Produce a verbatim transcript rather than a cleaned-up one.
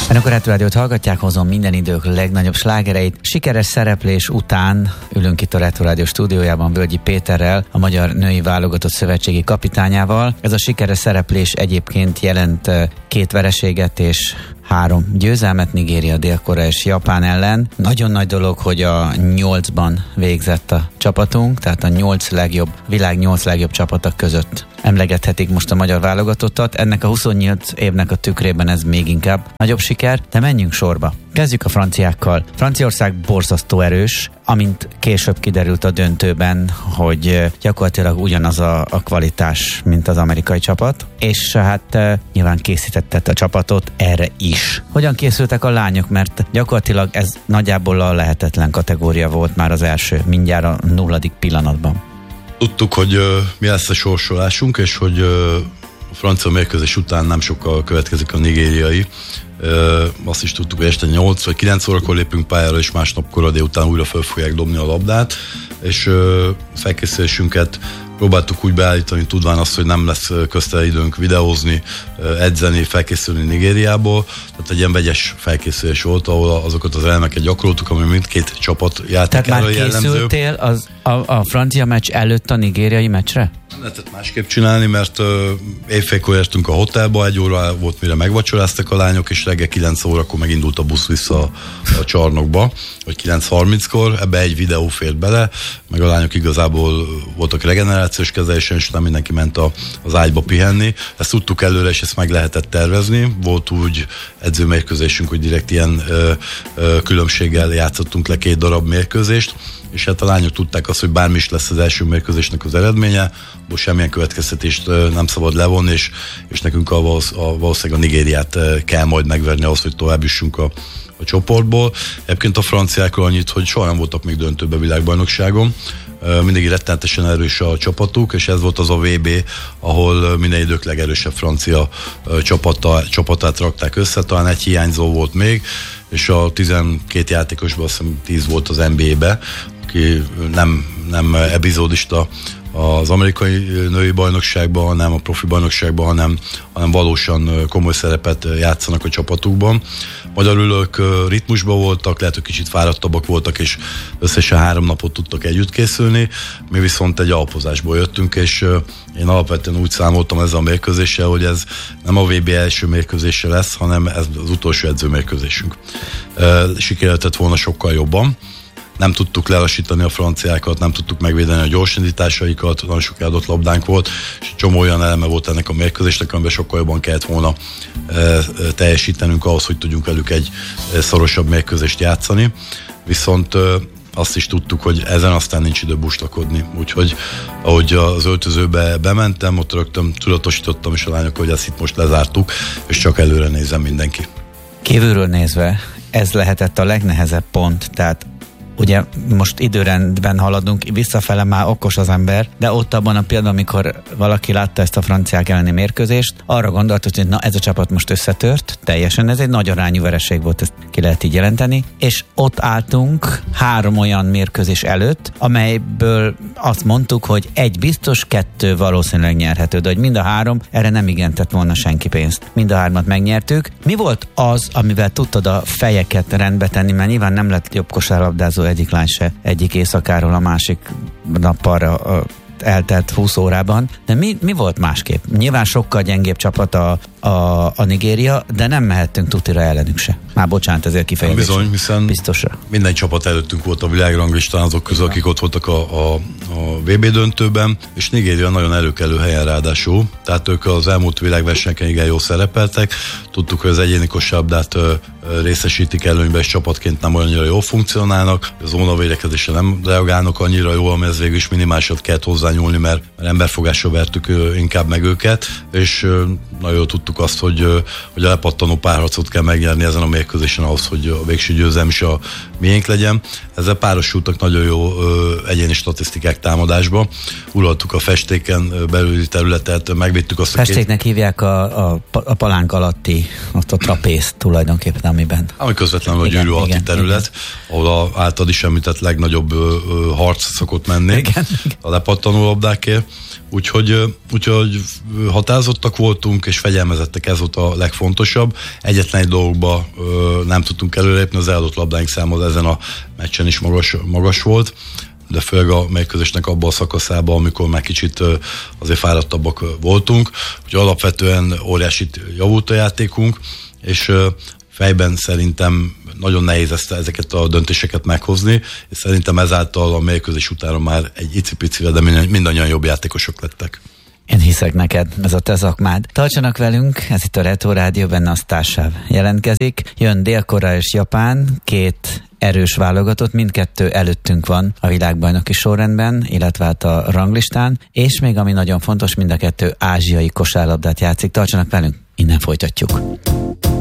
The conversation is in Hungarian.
Önök a Retro Rádiót hallgatják, hozom minden idők legnagyobb slágereit. Sikeres szereplés után ülünk itt a Retro Rádió stúdiójában Völgyi Péterrel, a Magyar Női Válogatott Szövetségi kapitányával. Ez a sikeres szereplés egyébként jelent két vereséget és három győzelmet Nigéria, Dél-Korea és Japán ellen. Nagyon nagy dolog, hogy a nyolcban végzett a csapatunk, tehát a nyolc legjobb, világ nyolc legjobb csapatok között emlegethetik most a magyar válogatottat. Ennek a huszonnyolc évnek a tükrében ez még inkább nagyobb siker, de menjünk sorba. Kezdjük a franciákkal. Franciaország borzasztó erős, amint később kiderült a döntőben, hogy gyakorlatilag ugyanaz a, a kvalitás, mint az amerikai csapat, és hát nyilván készítette a csapatot erre is. Hogyan készültek a lányok, mert gyakorlatilag ez nagyjából a lehetetlen kategória volt már az első, mindjárt a nulladik pillanatban. Tudtuk, hogy uh, mi lesz a sorsolásunk, és hogy uh, a francia mérkőzés után nem sokkal következik a nigériai. Uh, azt is tudtuk, hogy este nyolc vagy kilenc órakor lépünk pályára, és másnap kora délután újra fel fogják dobni a labdát, és uh, felkészülésünket próbáltuk úgy beállítani, tudván azt, hogy nem lesz közte időnk videózni, edzeni, felkészülni Nigériából. Tehát egy ilyen vegyes felkészülés volt, ahol azokat az elemeket gyakoroltuk, ami mindkét csapat játékára jellemző. Tehát már készültél az, a, a francia meccs előtt a nigériai meccsre? Lehetett másképp csinálni, mert uh, éjfélkor értünk a hotelba, egy óra volt, mire megvacsoráztak a lányok, és reggel kilenc órakor megindult a busz vissza a, a csarnokba, vagy kilenc harminckor, ebbe egy videó fért bele, meg a lányok igazából voltak regenerációs kezelésen, és nem mindenki ment a, az ágyba pihenni. Ezt tudtuk előre, és ezt meg lehetett tervezni. Volt úgy edzőmérkőzésünk, hogy direkt ilyen ö, ö, különbséggel játszottunk le két darab mérkőzést, és hát a lányok tudták azt, hogy bármi is lesz az első mérkőzésnek az eredménye, abból semmilyen következtetést nem szabad levonni, és, és nekünk a, a, valószínűleg a Nigériát kell majd megverni ahhoz, hogy tovább jussunk a, a csoportból. Egyébként a franciákról annyit, hogy soha nem voltak még döntőbe világbajnokságon, mindig rettenetesen erős a csapatuk, és ez volt az a vé bé, ahol minden idők legerősebb francia csapata, csapatát rakták össze, talán egy hiányzó volt még, és a tizenkét játékosban azt hiszem tíz volt az en bé á-be, aki nem, nem epizódista az amerikai női bajnokságban, hanem a profi bajnokságban, hanem, hanem valósan komoly szerepet játszanak a csapatukban. Magyarul ők ritmusban voltak, lehet, hogy kicsit fáradtabbak voltak, és összesen három napot tudtak együtt készülni. Mi viszont egy alapozásból jöttünk, és én alapvetően úgy számoltam ezzel a mérkőzéssel, hogy ez nem a vé bé első mérkőzése lesz, hanem ez az utolsó edzőmérkőzésünk. Sikerülhetett volna sokkal jobban. Nem tudtuk lelassítani a franciákat, nem tudtuk megvédeni a gyorsindításaikat, nagyon sok eladott labdánk volt, és egy csomó olyan eleme volt ennek a mérkőzésnek, amiben sokkal jobban kellett volna e, teljesítenünk ahhoz, hogy tudjunk velük egy szorosabb mérkőzést játszani. Viszont e, azt is tudtuk, hogy ezen aztán nincs idő buslakodni. Úgyhogy ahogy az öltözőbe bementem, ott rögtön tudatosítottam is a lányok, hogy ezt itt most lezártuk, és csak előre nézem mindenki. Kívülről nézve, ez lehetett a legnehezebb pont, tehát ugye most időrendben haladunk, visszafele már okos az ember, de ott abban a pillanatban, amikor valaki látta ezt a franciák elleni mérkőzést, arra gondolt, hogy na ez a csapat most összetört, teljesen, ez egy nagy arányú vereség volt, ezt ki lehet így jelenteni, és ott álltunk három olyan mérkőzés előtt, amelyből azt mondtuk, hogy egy biztos, kettő valószínűleg nyerhető, de hogy mind a három, erre nem igen tett volna senki pénzt. Mind a hármat megnyertük. Mi volt az, amivel tudtad a fejeket rendbe tenni, mert nyilván nem lett jobb kosárlabdázó egyik lány se egyik éjszakáról a másik nappalra eltelt húsz órában, de mi, mi volt másképp? Nyilván sokkal gyengébb csapat a, a, a Nigéria, de nem mehettünk tutira ellenük se. Már bocsánat, ezért kifejezés. Bizony, hiszen biztosra. Minden csapat előttünk volt a világranglistán, azok közül, akik ott voltak a, a, a vé bé döntőben, és Nigéria nagyon előkelő helyen ráadásul, tehát ők az elmúlt világversenyeken igen jól szerepeltek, tudtuk, hogy az egyéni kosárlabdát részesítik előnybe, és csapatként nem annyira jól funkcionálnak, a zónavédekezésre nem reagálnak annyira jól, ami ez végül is minimálisat kellett hozzányúlni, mert, mert emberfogásra vertük inkább meg őket, és nagyon jól tudtuk azt, hogy, hogy a lepattanó párharcot kell megnyerni ezen a mérkőzésen ahhoz, hogy a végső győzelem is a miénk legyen. Ezzel párosultak nagyon jó egyéni statisztikák támadásba. Uraltuk a festéken belüli területet, megvédtük azt a festéknek két... hívják a, a, a palánk alatti, azt a trapészt tulajdonképpen, amiben. Ami közvetlenül a gyűrű alatti igen, terület, igen. Ahol a általad is említett legnagyobb ö, ö, harc szokott menni igen, a lepattanó labdákért. Úgyhogy, úgyhogy határozottak voltunk, és fegyelmezettek, ez volt a legfontosabb. Egyetlen egy dologba ö, nem tudtunk előrépni, az eladott labdáink száma ezen a meccsen is magas, magas volt, de főleg a mérkőzésnek abban a szakaszában, amikor már kicsit ö, azért fáradtabbak voltunk. Úgyhogy alapvetően óriásit javult a játékunk, és ö, fejben szerintem nagyon nehéz ezt, ezeket a döntéseket meghozni, és szerintem ezáltal a mérkőzés utána már egy icipicire, de mindannyian jobb játékosok lettek. Én hiszek neked, ez a te szakmád. Tartsanak velünk, ez itt a Retro Rádió, benne a Sztársáv jelentkezik. Jön Dél-Korea és Japán, két erős válogatott, mindkettő előttünk van a világbajnoki sorrendben, illetve hát a ranglistán, és még ami nagyon fontos, mind a kettő ázsiai kosárlabdát játszik. Tartsanak velünk, innen folytatjuk.